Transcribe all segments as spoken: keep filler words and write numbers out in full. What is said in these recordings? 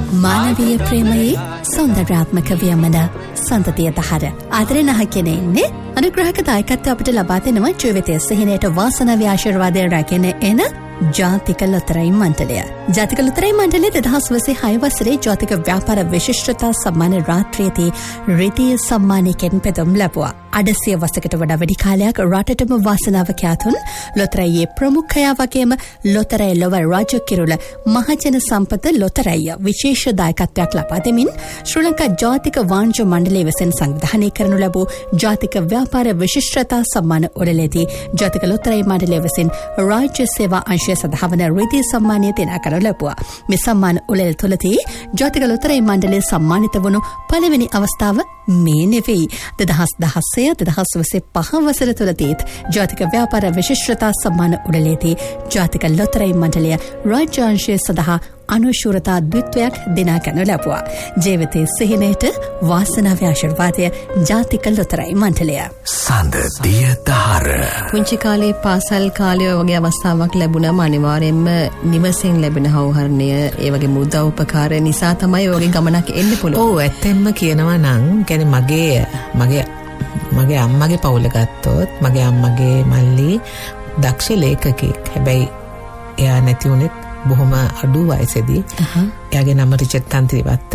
මානවීය ප්‍රේමයේ සෞන්දර්යාත්මක වියමන සන්තතිය දහර ආදරේ නැහකෙන ඉන්නේ අනුග්‍රහක දායකත්වය අපිට ලබා දෙනවා ජීවිතයේ සිහිනයට වාසනාවේ ආශිර්වාදය රැගෙන එන ජාතික ලොතරැයි මණ්ඩලය. ජාතික ලොතරැයි මණ්ඩලය දෙදහස් විසිහය වසරේ ජාතික ව්‍යාපාර විශිෂ්ටතා සම්මාන රාත්‍රියේදී රිදී සම්මානයකින් පෙදුම් ලැබුවා. අඩසිය වසරකට වඩා වැඩි කාලයක් රටටම වාසනාව කැතුන් ලොතරැයියේ ප්‍රමුඛයා වගේම ලොතරැයි ලොව රාජ්‍ය කිරුළ මහජන සම්පත ලොතරැයිය විශේෂ දායකත්වයක් ලබා දෙමින් ශ්‍රී ලංකා ජාතික වාණිජ්‍ය මණ්ඩලය විසින් සංවිධානය කරනු ලැබූ ජාතික ව්‍යාපාර විශිෂ්ටතා සම්මාන උළෙලේදී ජාතික ලොතරැයි මණ්ඩලය විසින් රාජ්‍ය සේවා අංශ සදහවන රිදී සම්මානය දෙනා කරනු ලැබුවා. මේ සම්මාන උළෙල තුළදී ජාතික ලොතරැයි මණ්ඩලය සම්මානිත වුණු පළවෙනි අවස්ථාව මේ නෙවෙයි. දෙදහස් දහසය දෙදහස් විසිපහ වසර තුළදීත් ජාතික ව්‍යාපාර විශිෂ්ටතා සම්මාන උළෙලේදී ජාතික ලොතරැයි මණ්ඩලය රාජ්‍ය අංශය සඳහා අනුශූරතා ද්විත්වයක් දෙනා කරනු ලැබුවා. ජීවිතයේ සිහිනයට වාසනාවේ ආශිර්වාදය ජාතික ලොතරැයි මණ්ඩලය. සඳතිය දහර. පුංචි කාලේ පාසල් කාලේ වගේ අවස්ථාවක් ලැබුණාම අනිවාර්යයෙන්ම නිවසෙන් ලැබෙන හවුහරණය ඒ වගේ මුදා උපකාර නිසා තමයි ඔයගේ ගමනක් එන්න පුළුවන්. ඔව් ඇත්තෙන්ම කියනවා නම් කියන්නේ මගේ මගේ මගේ අම්මගේ පවුල ගත්තොත් මගේ අම්මගේ මල්ලි දක්ෂ ලේඛකෙක්. හැබැයි එයා නැති වුණේ බොහොම අඩු වයසේදී. එයාගේ නම රිචඩ් තන්ත්‍රිවත්ත.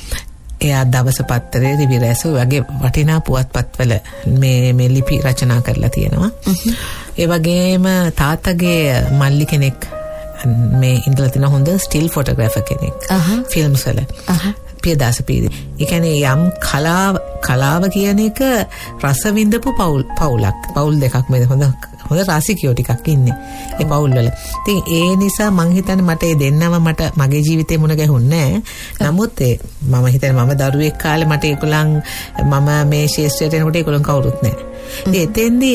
එයා දවස පත්තරේ රිවිරැස වගේ වටිනා පුවත්පත්වල මේ මේ ලිපි රචනා කරලා තියෙනවා. ඒ වගේම තාත්තගේ මල්ලි කෙනෙක් මේ ඉඳලා තියෙන හොඳ ස්ටිල් ෆොටෝග්‍රැෆර් කෙනෙක්. ෆිල්ම්ස් වල. පියදාස පීරි. ඒ කියන්නේ යම් කලාව කලාව කියන එක රස විඳපු පවුල් පවුලක්. පවුල් දෙකක් මේ හොඳ හොඳ රසිකයෝ ටිකක් ඉන්නේ ඒ පවුල් වල. ඉතින් ඒ නිසා මං හිතන්නේ මට ඒ දෙන්නම මට මගේ ජීවිතේ මුණ ගැහුන්නේ නැහැ. නමුත් ඒ මම හිතන්නේ මම දරුවෙක් කාලේ මට ඒගොල්ලන් මම මේ ශේෂ්ත්‍රයට එනකොට ඒගොල්ලන් කවුරුත් නැහැ. ඉතින් එතෙන්දී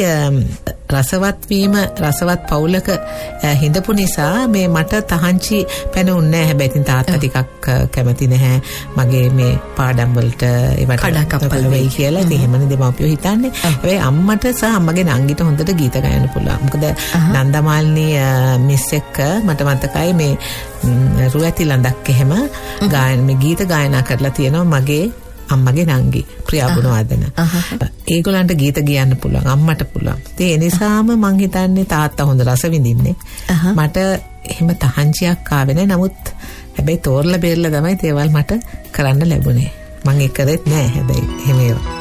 රසවත් වීම රසවත් පවුලක හිඳපු නිසා මේ මට තහංචි පැනුන්නේ නැහැ. හැබැයි ඉතින් තාත්තා ටිකක් කැමති නැහැ මගේ මේ පාඩම් වලට ඒවට කඩකප්පල් වෙයි කියලා. ඉතින් එහෙමනේ දෙමාපියෝ හිතන්නේ. හැබැයි අම්මට සහ අම්මගේ නංගිට හොඳට ගීත ගයන්න පුළුවන්. මොකද නන්දමාලිනී මිස් එක්ක මට මතකයි මේ රුවැති ලඳක් එහෙම ගායන මේ ගීත ගායනා කරලා තියෙනවා මගේ අම්මගේ නංගි ප්‍රියා ගුණවර්ධන. ඒගොල්ලන්ට ගීත ගයන්න පුළුවන් අම්මට පුළුවන්. ඒ නිසාම මං හිතන්නේ තාත්තා හොඳ රස විඳින්නේ. මට එහෙම තහංචියක් ආවේ නැහැ. නමුත් හැබැයි තෝරලා බේරලා තමයි ඒවල් මට කරන්න ලැබුණේ. මං ඒක කරෙත් නෑ හැබැයි එහෙම ඒවා.